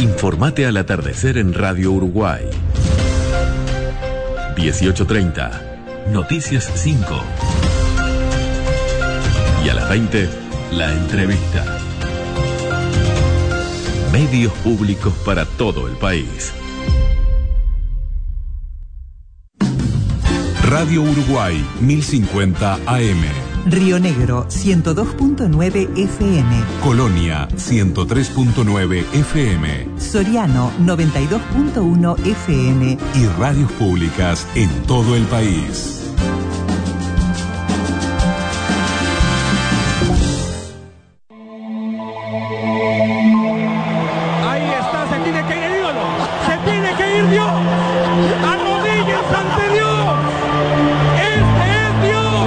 Informate al atardecer en Radio Uruguay. 18:30, Noticias 5. Y a las 20, La Entrevista. Medios públicos para todo el país. Radio Uruguay, 1050 AM. Río Negro, 102.9 FM. Colonia, 103.9 FM. Soriano, 92.1 FM. Y radios públicas en todo el país. Ahí está, se tiene que ir el ídolo. Se tiene que ir Dios. Arrodillas ante Dios. Este es Dios.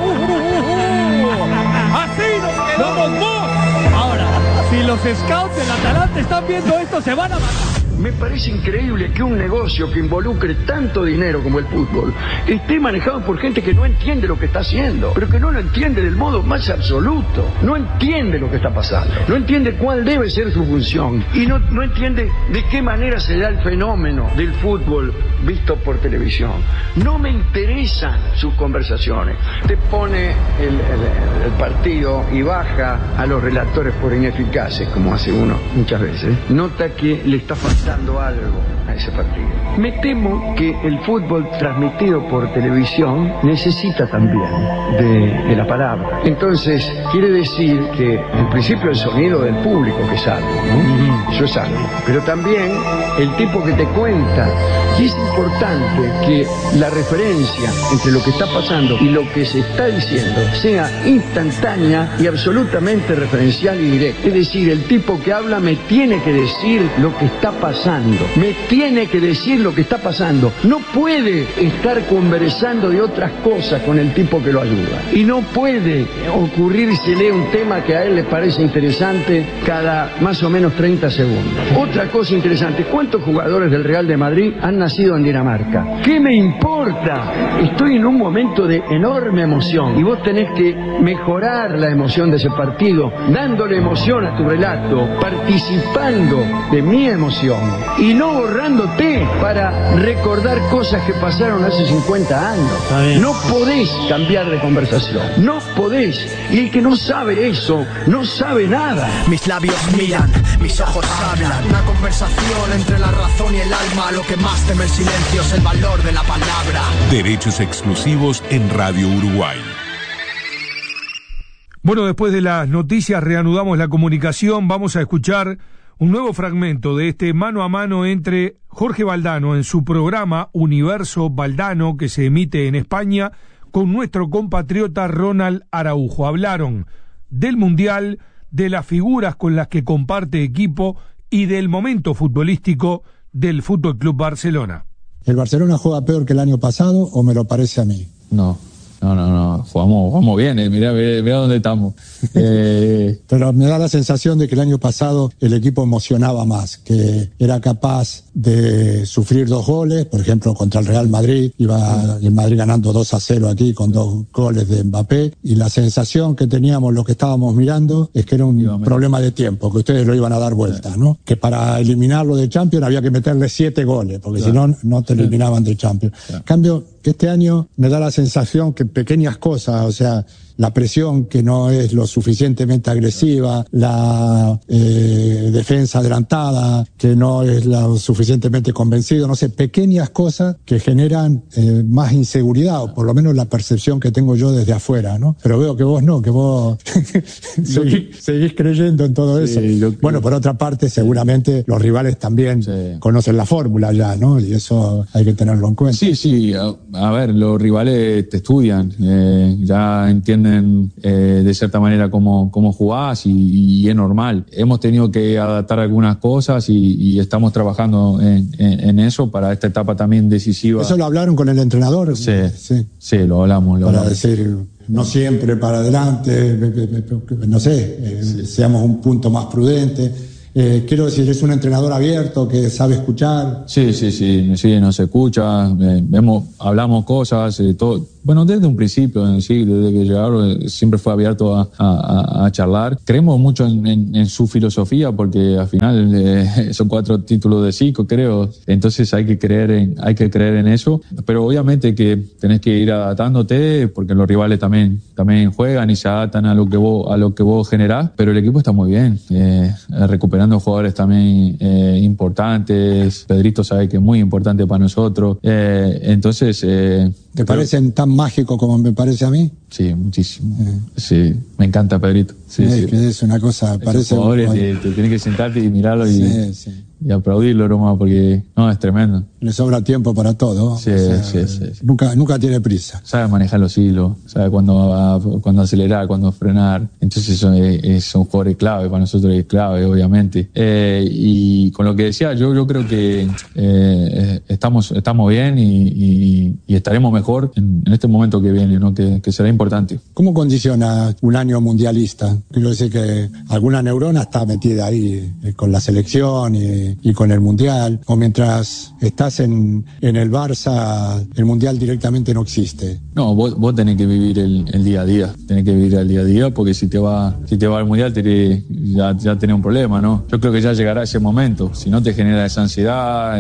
Así nos quedamos vos. Ahora, si los scouts del Atalanta están viendo esto, se van a matar. Me parece increíble que un negocio que involucre tanto dinero como el fútbol esté manejado por gente que no entiende lo que está haciendo, pero que no lo entiende del modo más absoluto. No entiende lo que está pasando, no entiende cuál debe ser su función y no entiende de qué manera se da el fenómeno del fútbol visto por televisión. No me interesan sus conversaciones. Te pone el partido y baja a los relatores por ineficaces, como hace uno muchas veces. Nota que le está faltando algo a ese partido. Me temo que el fútbol transmitido por televisión necesita también de la palabra. Entonces, quiere decir que en principio el sonido del público, que es algo, ¿no? Eso es algo. Pero también el tipo que te cuenta. Y es importante que la referencia entre lo que está pasando y lo que se está diciendo sea instantánea y absolutamente referencial y directa. Es decir, el tipo que habla me tiene que decir lo que está pasando. Me tiene que decir lo que está pasando. No puede estar conversando de otras cosas con el tipo que lo ayuda. Y no puede ocurrírsele un tema que a él le parece interesante cada más o menos 30 segundos. Otra cosa interesante, ¿cuántos jugadores del Real de Madrid han nacido en Dinamarca? ¿Qué me importa? Estoy en un momento de enorme emoción y vos tenés que mejorar la emoción de ese partido, dándole emoción a tu relato, participando de mi emoción y no borrándote para recordar cosas que pasaron hace 50 años. No podés cambiar de conversación, no podés. Y el que no sabe eso, no sabe nada. Mis labios miran, mis ojos hablan. Una conversación entre la razón y el alma. Lo que más teme el silencio es el valor de la palabra. Derechos exclusivos en Radio Uruguay. Bueno, después de las noticias reanudamos la comunicación. Vamos a escuchar un nuevo fragmento de este mano a mano entre Jorge Valdano en su programa Universo Valdano, que se emite en España, con nuestro compatriota Ronald Araujo. Hablaron del Mundial, de las figuras con las que comparte equipo y del momento futbolístico del Fútbol Club Barcelona. ¿El Barcelona juega peor que el año pasado o me lo parece a mí? No. Jugamos bien, mirá dónde estamos. Pero me da la sensación de que el año pasado el equipo emocionaba más, que era capaz de sufrir 2 goles, por ejemplo contra el Real Madrid, iba el Madrid ganando 2-0 aquí con 2 goles de Mbappé, y la sensación que teníamos los que estábamos mirando es que era un problema de tiempo, que ustedes lo iban a dar vuelta, ¿no? Que para eliminarlo de Champions había que meterle 7 goles, porque si no, no te eliminaban de Champions. En cambio, este año me da la sensación que pequeñas cosas, o sea, la presión que no es lo suficientemente agresiva, la defensa adelantada que no es lo suficientemente convencido, no sé, pequeñas cosas que generan más inseguridad, o por lo menos la percepción que tengo yo desde afuera, ¿no? Pero veo que vos no, que vos seguís creyendo en todo eso. Bueno, por otra parte, seguramente los rivales también conocen la fórmula ya, ¿no? Y eso hay que tenerlo en cuenta. Sí, a ver, los rivales te estudian, ya entienden de cierta manera cómo jugás y es normal. Hemos tenido que adaptar algunas cosas y estamos trabajando en eso para esta etapa también decisiva. ¿Eso lo hablaron con el entrenador? Sí, lo hablamos. Para decir, no siempre para adelante, no sé, seamos un punto más prudente. Quiero decir, es un entrenador abierto que sabe escuchar. Sí, nos escucha, hablamos cosas, Bueno, desde un principio, sí, desde que llegaron, siempre fue abierto a charlar. Creemos mucho en su filosofía, porque al final son 4 títulos de 5, creo. Entonces hay que creer en eso. Pero obviamente que tenés que ir adaptándote, porque los rivales también juegan y se adaptan a lo que vos generás. Pero el equipo está muy bien, recuperando jugadores también importantes. Pedrito sabe que es muy importante para nosotros. Entonces, ¿te parecen tan mágicos como me parece a mí? Sí, muchísimo. Sí, me encanta Pedrito. Sí, sí. Que es una cosa, parece... Te tienes que sentarte y mirarlo y aplaudirlo nomás, porque no, es tremendo. Le sobra tiempo para todo. Sí. Nunca tiene prisa. Sabe manejar los hilos, sabe cuándo acelerar, cuándo frenar. Entonces son jugadores clave, para nosotros es clave, obviamente. Y con lo que decía, yo creo que estamos bien y estaremos mejor en este momento que viene, ¿no? Que será importante. ¿Cómo condiciona un año mundialista? Quiero decir que alguna neurona está metida ahí con la selección y con el mundial, o mientras estás en el Barça, el mundial directamente no existe. No, vos tenés que vivir el día a día. Tenés que vivir el día a día, porque si te va al mundial ya tenés un problema, ¿no? Yo creo que ya llegará ese momento. Si no te genera esa ansiedad,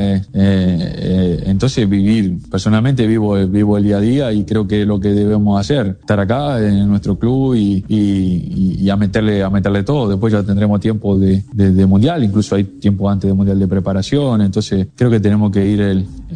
entonces personalmente vivo el día a día, y creo que es lo que debemos hacer. Estar acá en nuestro club y a meterle todo. Después ya tendremos tiempo de mundial, incluso hay tiempo antes de mundial de preparación. Entonces creo que tenemos que ir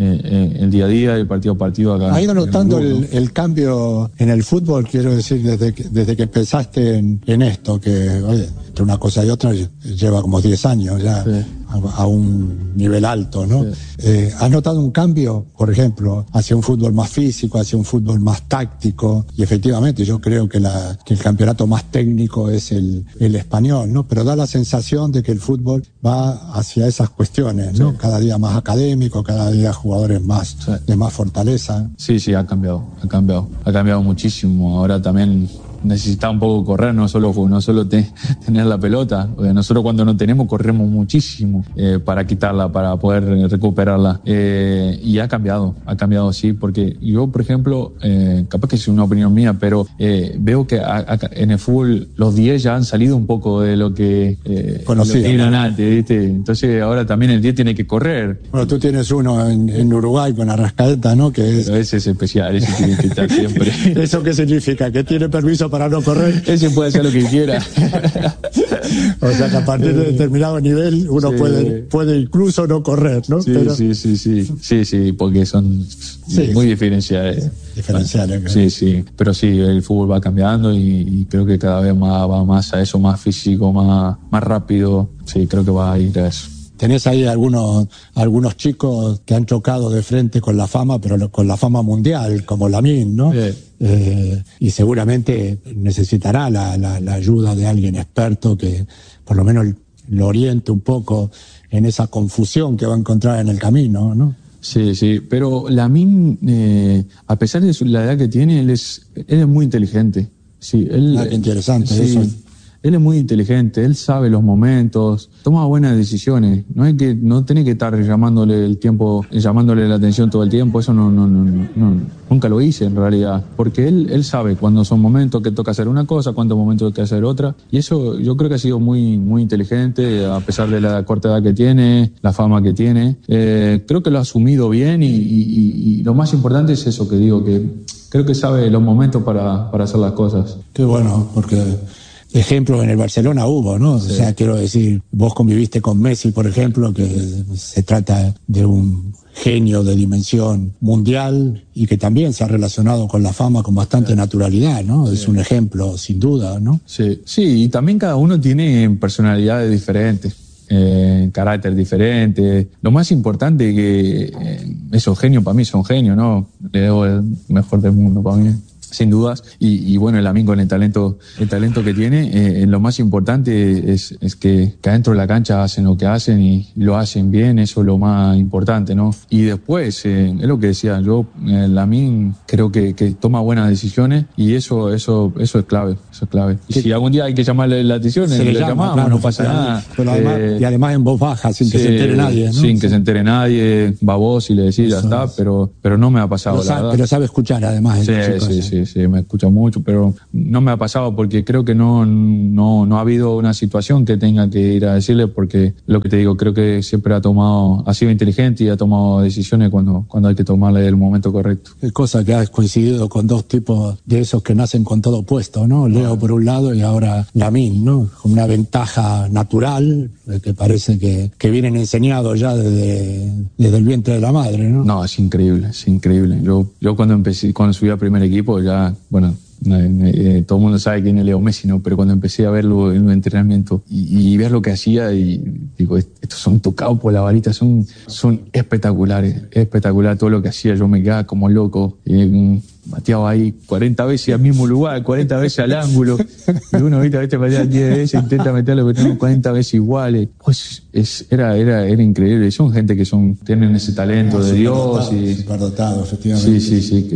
el día a día, el partido a partido acá. ¿Ha ido notando el cambio en el fútbol? Quiero decir, desde que empezaste en esto, que oye, entre una cosa y otra lleva como 10 años ya. Sí. A un nivel alto, ¿no? Sí. ¿Has notado un cambio, por ejemplo, hacia un fútbol más físico, hacia un fútbol más táctico? Y efectivamente yo creo que el campeonato más técnico es el español, ¿no? Pero da la sensación de que el fútbol va hacia esas cuestiones, ¿no? Sí. Cada día más académico, cada día jugadores de más fortaleza. Sí, ha cambiado muchísimo. Ahora también necesita un poco correr, no solo tener la pelota. Nosotros cuando no tenemos corremos muchísimo para quitarla, para poder recuperarla. Y ha cambiado, sí, porque yo, por ejemplo, capaz que es una opinión mía, pero veo que en el fútbol los 10 ya han salido un poco de lo que eran antes, ¿viste? Entonces ahora también el 10 tiene que correr. Bueno, tú tienes uno en Uruguay con Arrascaeta, ¿no? Pero ese es especial, ese tiene que estar siempre. ¿Eso qué significa? ¿Que tiene permiso para no correr? Ese puede hacer lo que quiera. O sea que a partir de determinado nivel uno puede incluso no correr, ¿no? Sí, porque son muy diferenciales. Sí, pero sí, el fútbol va cambiando y creo que cada vez va más a eso, más físico, más rápido. Sí, creo que va a ir a eso. Tenés ahí algunos chicos que han chocado de frente con la fama, pero con la fama mundial, como Lamine, ¿no? Y seguramente necesitará la ayuda de alguien experto que por lo menos lo oriente un poco en esa confusión que va a encontrar en el camino, ¿no? Sí, pero Lamine, a pesar de la edad que tiene, él es muy inteligente. Sí, qué interesante eso. Él es muy inteligente, él sabe los momentos, toma buenas decisiones. No tenés que estar llamándole la atención todo el tiempo. Eso nunca lo hice en realidad, porque él sabe cuándo son momentos que toca hacer una cosa, cuándo momentos que hacer otra. Y eso yo creo que ha sido muy, muy inteligente, a pesar de la corta edad que tiene, la fama que tiene. Creo que lo ha asumido bien y lo más importante es eso que digo, que creo que sabe los momentos para hacer las cosas. Qué bueno, porque ejemplos en el Barcelona hubo, ¿no? Sí. O sea, quiero decir, vos conviviste con Messi, por ejemplo, que se trata de un genio de dimensión mundial y que también se ha relacionado con la fama con bastante naturalidad, ¿no? Es un ejemplo, sin duda, ¿no? Sí, y también cada uno tiene personalidades diferentes. Carácter diferente. Lo más importante es que esos genios para mí son genios, ¿no? Le debo el mejor del mundo para mí. sin dudas, y bueno, el Lamine con el talento que tiene, lo más importante es que adentro de la cancha hacen lo que hacen y lo hacen bien, eso es lo más importante, ¿no? Y después, es lo que decía yo, Lamine creo que toma buenas decisiones y eso es clave, Y si algún día hay que llamarle la atención, le llamamos, claro, no pasa nada. Pero además en voz baja, sin que se entere nadie, ¿no? Sin que se entere nadie, va vos y le decís, ya está, pero no me ha pasado, la verdad. Pero sabe escuchar además. Sí, me escucha mucho, pero no me ha pasado porque creo que no ha habido una situación que tenga que ir a decirle, porque lo que te digo, creo que siempre ha sido inteligente y ha tomado decisiones cuando hay que tomarle el momento correcto. Qué cosa que has coincidido con dos tipos de esos que nacen con todo puesto, ¿no? Leo por un lado y ahora Lamine, ¿no? Con una ventaja natural que parece que vienen enseñados ya desde el vientre de la madre, ¿no? No, es increíble. Yo cuando subí al primer equipo ya, bueno, todo el mundo sabe quién es Leo Messi, ¿no? Pero cuando empecé a verlo en un entrenamiento y ver lo que hacía, y digo, estos son tocados por la varita, son espectaculares, espectacular todo lo que hacía. Yo me quedaba como loco, bateaba ahí 40 veces al mismo lugar, 40 veces al ángulo, y uno patea 10 veces, intenta meterlo, pero tenemos 40 veces iguales. Pues era increíble. Son gente que tienen ese talento de Dios. Superdotados, efectivamente. Sí,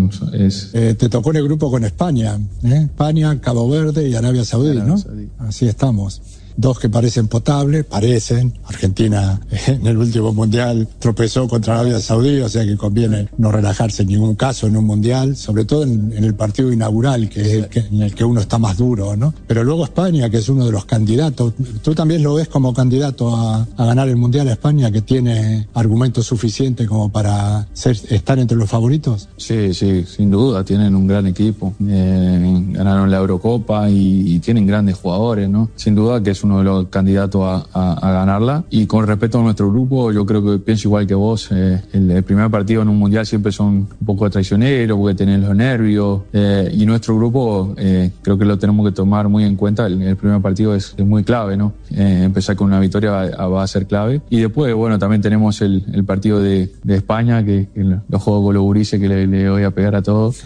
que te tocó en el grupo con España, España, Cabo Verde y Arabia Saudí, ¿no? Así estamos. Dos que parecen potables, Argentina en el último mundial tropezó contra Arabia Saudí, o sea que conviene no relajarse en ningún caso en un mundial, sobre todo en el partido inaugural, que es en el que uno está más duro, ¿no? Pero luego España, que es uno de los candidatos, ¿tú también lo ves como candidato a ganar el mundial a España, que tiene argumentos suficientes como para estar entre los favoritos? Sí, sin duda, tienen un gran equipo, ganaron la Eurocopa y tienen grandes jugadores, ¿no? Sin duda que es uno de los candidatos a ganarla. Y con respecto a nuestro grupo, yo creo que pienso igual que vos. El primer partido en un mundial siempre son un poco traicioneros porque tienen los nervios, y nuestro grupo creo que lo tenemos que tomar muy en cuenta. El primer partido es muy clave, ¿no? Empezar con una victoria va a ser clave. Y después, bueno, también tenemos el partido de España, que los juegos con los gurises que le voy a pegar a todos.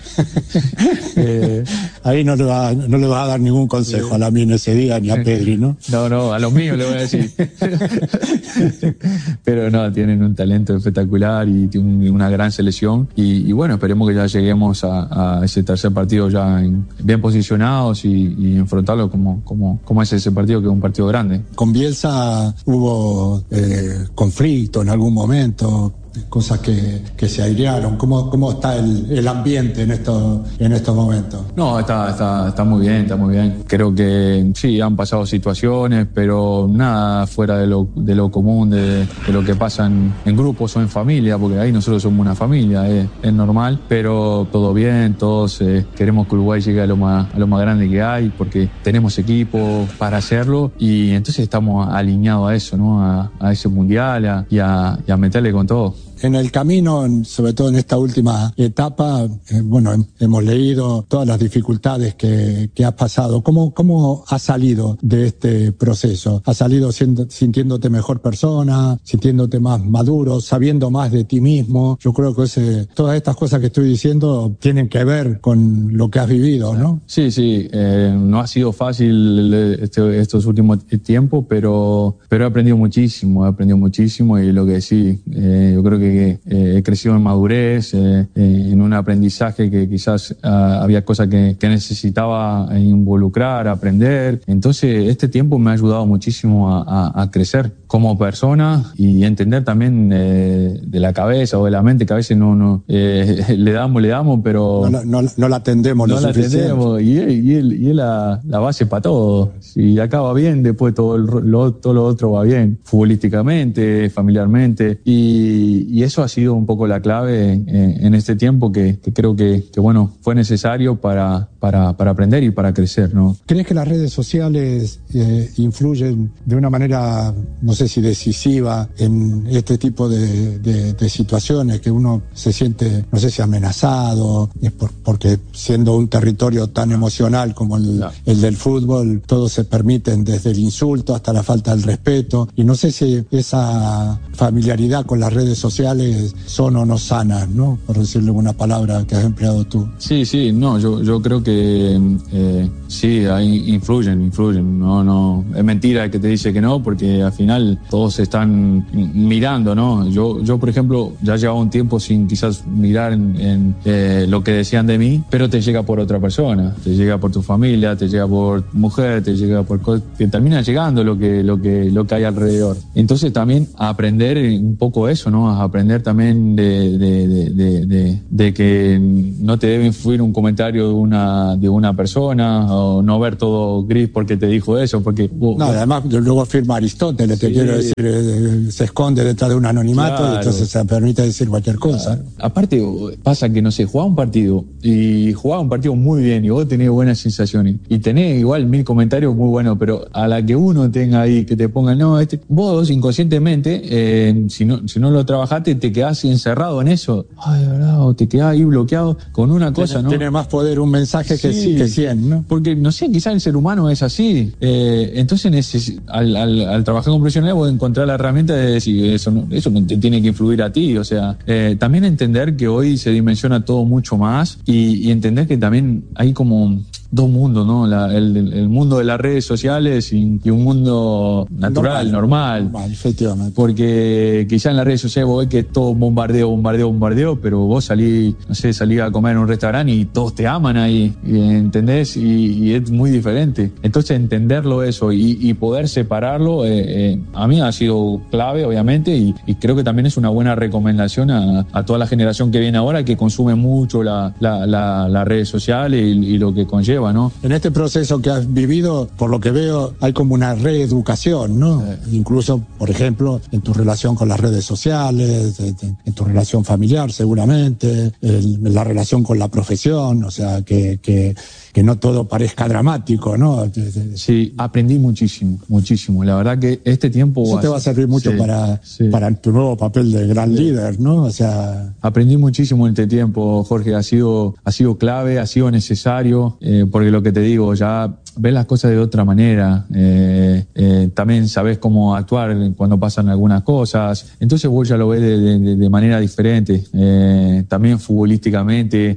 Ahí no le vas a dar ningún consejo a Lamine ese día, ni a Pedri, ¿no? No, a los míos le voy a decir. Pero no, tienen un talento espectacular y tienen una gran selección. Y bueno, esperemos que ya lleguemos a ese tercer partido ya bien posicionados y enfrentarlo como es ese partido, que es un partido grande. Con Bielsa hubo conflicto en algún momento, cosas que se airearon. ¿Cómo está el ambiente en estos momentos? No, está muy bien. Creo que sí, han pasado situaciones, pero nada fuera de lo común, de lo que pasa en grupos o en familia, porque ahí nosotros somos una familia, es normal, pero todo bien, todos queremos que Uruguay llegue a lo más grande que hay, porque tenemos equipo para hacerlo, y entonces estamos alineados a eso, ¿no? A ese mundial y a meterle con todo. En el camino, sobre todo en esta última etapa, hemos leído todas las dificultades que has pasado. ¿Cómo has salido de este proceso? ¿Has salido sintiéndote mejor persona, sintiéndote más maduro, sabiendo más de ti mismo? Yo creo que todas estas cosas que estoy diciendo tienen que ver con lo que has vivido, ¿no? Sí. No ha sido fácil estos últimos tiempos, pero he aprendido muchísimo, y lo que sí, yo creo que he crecido en madurez, en un aprendizaje que quizás había cosas que necesitaba involucrar, aprender. Entonces este tiempo me ha ayudado muchísimo a crecer como persona y entender también de la cabeza o de la mente, que a veces no le damos, pero no la atendemos lo suficiente. Y es la base para todo. Si acá va bien, después todo lo otro va bien, futbolísticamente, familiarmente, y eso ha sido un poco la clave en este tiempo que creo que fue necesario para aprender y para crecer, ¿no? ¿Crees que las redes sociales influyen de una manera, no sé sé si decisiva en este tipo de situaciones, que uno se siente, no sé si amenazado, porque siendo un territorio tan emocional como el del fútbol, todos se permiten desde el insulto hasta la falta del respeto, y no sé si esa familiaridad con las redes sociales son o no sanas, ¿no? Por decirle una palabra que has empleado tú. Sí, no, yo creo que sí, ahí influyen, no, es mentira que te dice que no, porque al final todos están mirando, ¿no? Yo por ejemplo, ya llevaba un tiempo sin quizás mirar en lo que decían de mí, pero te llega por otra persona, te llega por tu familia, te llega por mujer, te llega por cosas, te termina llegando lo que hay alrededor. Entonces también a aprender un poco eso, ¿no? A aprender también de que no te debe influir un comentario de una persona, o no ver todo gris porque te dijo eso, porque... además luego firma Aristóteles, te quiero decir, se esconde detrás de un anonimato, claro, y entonces se permite decir cualquier cosa. Claro. Aparte pasa que, no sé, jugaba un partido muy bien y vos tenés buenas sensaciones y tenés igual 1000 comentarios muy buenos, pero a la que uno tenga ahí que te pongan, vos inconscientemente, si no lo trabajaste, te quedás encerrado en eso, de verdad, o te quedás ahí bloqueado con una cosa, ¿no? Tiene más poder un mensaje que 100, ¿no? Porque, no sé, quizás el ser humano es así. Entonces, al trabajar con profesionales, vos encontrar la herramienta de decir, eso no te tiene que influir a ti. O sea, también entender que hoy se dimensiona todo mucho más y entender que también hay como dos mundos, ¿no? El mundo de las redes sociales y un mundo natural, normal. Efectivamente. Porque quizá en las redes sociales vos ves que es todo bombardeo, pero vos salís a comer en un restaurante y todos te aman ahí, ¿entendés? Y es muy diferente. Entonces entenderlo eso y poder separarlo, a mí ha sido clave, obviamente, y creo que también es una buena recomendación a toda la generación que viene ahora, que consume mucho las redes sociales y lo que conlleva, ¿no? En este proceso que has vivido, por lo que veo, hay como una reeducación, ¿no? Incluso, por ejemplo, en tu relación con las redes sociales, en tu relación familiar, seguramente, en la relación con la profesión, o sea, que no todo parezca dramático, ¿no? Sí, aprendí muchísimo. La verdad que este tiempo... Eso te va a servir mucho para tu nuevo papel de gran líder, ¿no? O sea... Aprendí muchísimo en este tiempo, Jorge, ha sido clave, ha sido necesario, porque lo que te digo, ya ves las cosas de otra manera, también sabes cómo actuar cuando pasan algunas cosas, entonces vos ya lo ves de manera diferente. También futbolísticamente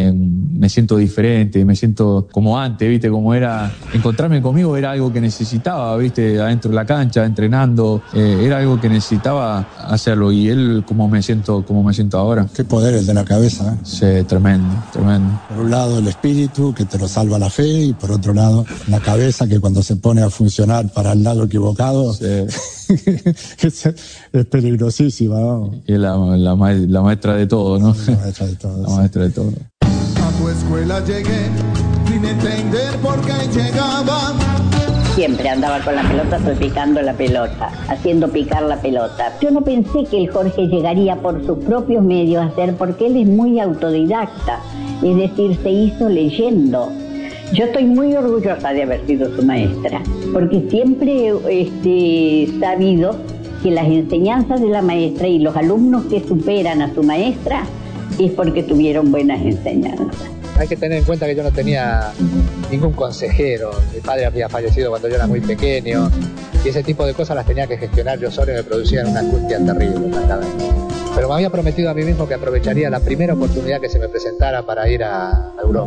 me siento diferente, me siento como antes, ¿viste? Como era, encontrarme conmigo era algo que necesitaba, ¿viste? Adentro de la cancha, entrenando, era algo que necesitaba hacerlo, y él como me siento ahora. Qué poder el de la cabeza, ¿eh? Sí, tremendo. Por un lado el espíritu, que te lo salva la fe, y por otro lado la cabeza, que cuando se pone a funcionar para el lado equivocado, sí. es peligrosísima, ¿no? Y la maestra de todo, ¿no? La maestra de todo. La maestra de todo. A tu escuela llegué sin entender por qué llegaba. Siempre andaba con la pelota salpicando la pelota, haciendo picar la pelota. Yo no pensé que el Jorge llegaría por sus propios medios a hacer, porque él es muy autodidacta, es decir, se hizo leyendo. Yo estoy muy orgullosa de haber sido su maestra, porque siempre he sabido que las enseñanzas de la maestra y los alumnos que superan a su maestra es porque tuvieron buenas enseñanzas. Hay que tener en cuenta que yo no tenía ningún consejero. Mi padre había fallecido cuando yo era muy pequeño y ese tipo de cosas las tenía que gestionar yo solo, y me producían una angustia terrible, francamente. Pero me había prometido a mí mismo que aprovecharía la primera oportunidad que se me presentara para ir a Europa.